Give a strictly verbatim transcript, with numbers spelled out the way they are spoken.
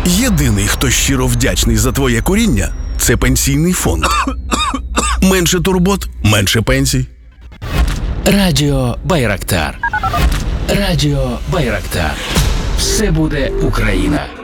Єдиний, хто щиро вдячний за твоє куріння – це пенсійний фонд. Менше турбот, менше пенсій. Радіо Байрактар. Радіо Байрактар. Все буде Україна.